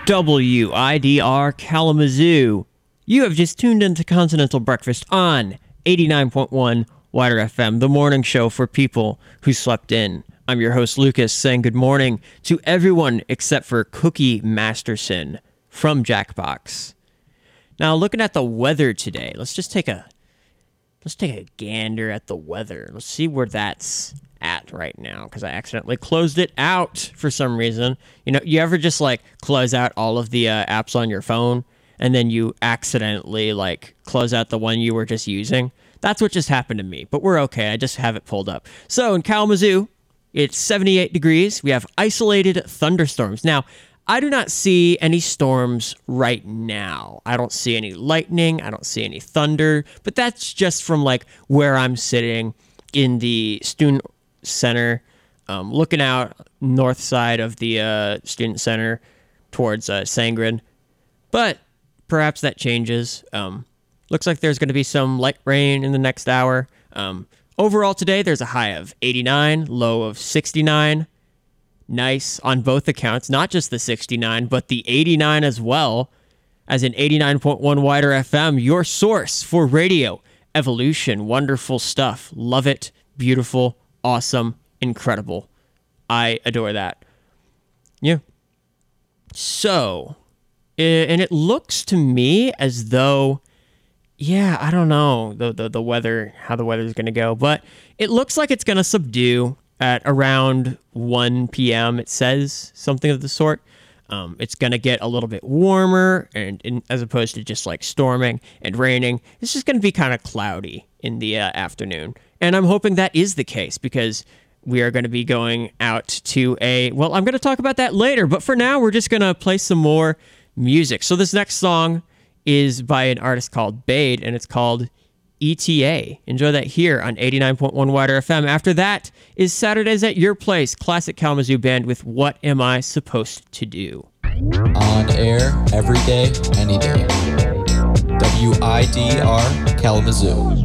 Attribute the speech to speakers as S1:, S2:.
S1: WIDR Kalamazoo. You have just tuned into Continental Breakfast on 89.1 Wider FM, the morning show for people who slept in. I'm your host, Lucas, saying good morning to everyone except for Cookie Masterson from Jackbox. Now, looking at the weather today, let's take a gander at the weather. Let's see where that's at right now, because I accidentally closed it out for some reason. You know, you ever just like close out all of the apps on your phone and then you accidentally like close out the one you were just using? That's what just happened to me, but we're okay. I just have it pulled up. So in Kalamazoo, it's 78 degrees. We have isolated thunderstorms. Now, I do not see any storms right now. I don't see any lightning. I don't see any thunder, but that's just from like where I'm sitting in the student center, looking out north side of the student center towards Sangren. But perhaps that changes. Looks like there's going to be some light rain in the next hour. Overall today, there's a high of 89, low of 69. Nice on both accounts, not just the 69, but the 89 as well, as in 89.1 Wider FM, your source for radio evolution. Wonderful stuff. Love it. Beautiful. Awesome. Incredible. I adore that. Yeah. So, and it looks to me as though, yeah, I don't know the weather, how the weather's going to go, but it looks like it's going to subdue at around 1 p.m. It says something of the sort. It's going to get a little bit warmer, and as opposed to just like storming and raining, it's just going to be kind of cloudy in the afternoon. And I'm hoping that is the case, because we are going to be going out to I'm going to talk about that later, but for now, we're just going to play some more music. So this next song is by an artist called Bade, and it's called ETA. Enjoy that here on 89.1 Wider FM. After that is Saturdays at Your Place, classic Kalamazoo band with What Am I Supposed to Do?
S2: On air, every day, any day. WIDR Kalamazoo.